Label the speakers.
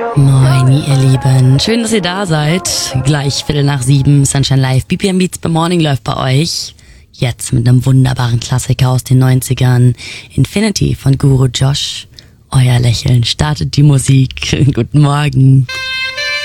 Speaker 1: Moin, ihr Lieben. Schön, dass ihr da seid. Gleich 7:15, Sunshine Live. BPM Beats by Morning läuft bei euch. Jetzt mit einem wunderbaren Klassiker aus den 90ern. Infinity von Guru Josh. Euer Lächeln startet die Musik. Guten Morgen.